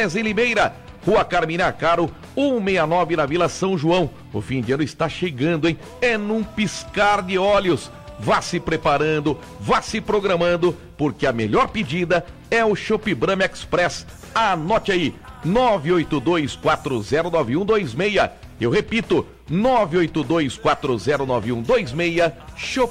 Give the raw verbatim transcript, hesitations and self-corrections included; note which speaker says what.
Speaker 1: Pizzarias em Limeira, Rua Carmina Caro, cento e sessenta e nove na Vila São João. O fim de ano está chegando, hein? É num piscar de olhos. Vá se preparando, vá se programando, porque a melhor pedida é o Chopp Brahma Express. Anote aí, nove oito dois quatro zero nove um dois seis. Eu repito, nove oito dois quatro zero nove um dois seis. Chopp